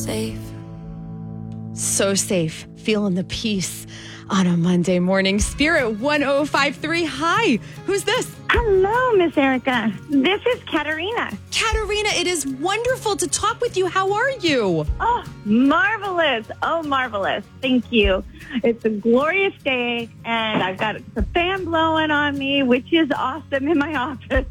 Safe. So safe, feeling the peace on a Monday morning. Spirit 105.3. Hi, who's this? Hello, Miss Erica. This is Katerina. Katerina, it is wonderful to talk with you. How are you? Oh, marvelous. Oh, marvelous. Thank you. It's a glorious day, and I've got the fan blowing on me, which is awesome in my office.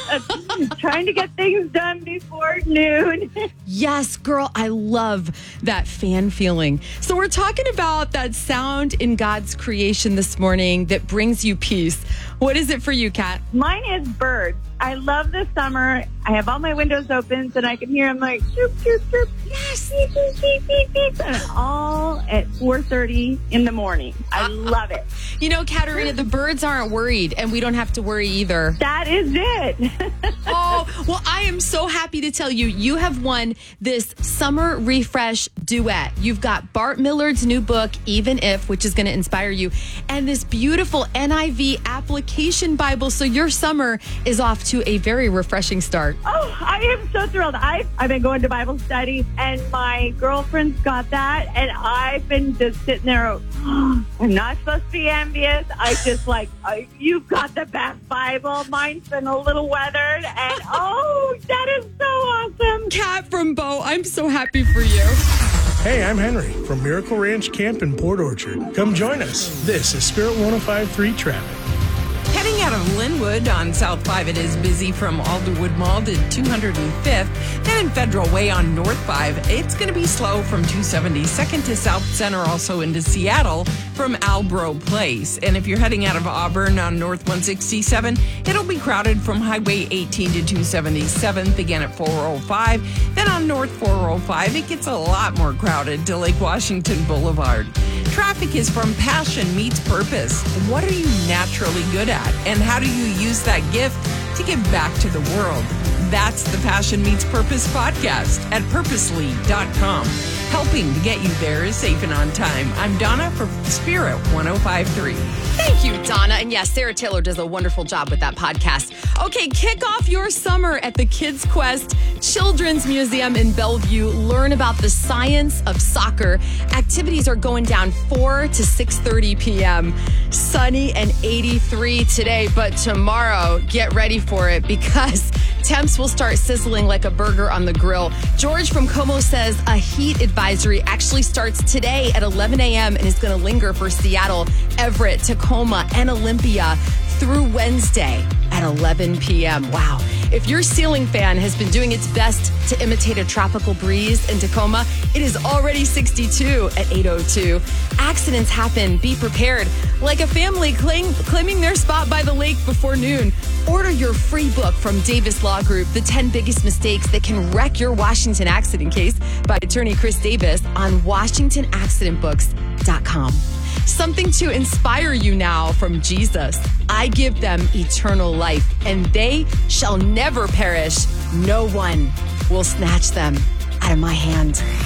Trying to get things done before noon. Yes, girl, I love that fan feeling. So we're talking about that sound in God's creation this morning that brings you peace. What is it for you, Kat? Mine is birds. I love the summer. I have all my windows open, and I can hear them like chirp, chirp, chirp. Yes, beep, beep, beep, beep, beep, and all at 4:30 in the morning. I love it. You know, Katerina, the birds aren't worried, and we don't have to worry either. That is it. Oh, well, I am so happy to tell you, you have won this Summer Refresh Duet. You've got Bart Millard's new book, Even If, which is going to inspire you, and this beautiful NIV application Bible. So your summer is off to a very refreshing start. Oh, I am so thrilled. I've been going to Bible study, and my girlfriend's got that, and I've been just sitting there. I'm not supposed to be envious. I just like, you've got the best Bible. Mine's been a little weathered, and oh, that is so awesome. Kat from Bo, I'm so happy for you. Hey, I'm Henry from Miracle Ranch Camp in Port Orchard. Come join us. This is Spirit 105.3 traffic. Heading out of Linwood on South 5, it is busy from Alderwood Mall to 205th. Then in Federal Way on North 5, it's going to be slow from 272nd to South Center, also into Seattle from Albro Place. And if you're heading out of Auburn on North 167, it'll be crowded from Highway 18 to 277th, again at 405. Then on North 405, it gets a lot more crowded to Lake Washington Boulevard. Traffic is from Passion Meets Purpose. What are you naturally good at? And how do you use that gift to give back to the world? That's the Passion Meets Purpose podcast at purposely.com. Helping to get you there safe and on time. I'm Donna for Spirit 105.3. Thank you, Donna. And yes, Sarah Taylor does a wonderful job with that podcast. Okay, kick off your summer at the Kids Quest Children's Museum in Bellevue. Learn about the science of soccer. Activities are going down 4 to 6:30 p.m. Sunny and 83 today, but tomorrow, get ready for it because temps will start sizzling like a burger on the grill. George from Como says a heat advisory actually starts today at 11 a.m. and is going to linger for Seattle, Everett, Tacoma, and Olympia through Wednesday at 11 p.m. Wow. If your ceiling fan has been doing its best to imitate a tropical breeze in Tacoma, it is already 62 at 8:02. Accidents happen. Be prepared. Like a family claiming their spot by the lake before noon. Order your free book from Davis Law Group, The 10 Biggest Mistakes That Can Wreck Your Washington Accident Case by attorney Chris Davis on WashingtonAccidentBooks.com. Something to inspire you now from Jesus. I give them eternal life, and they shall never perish. No one will snatch them out of my hand.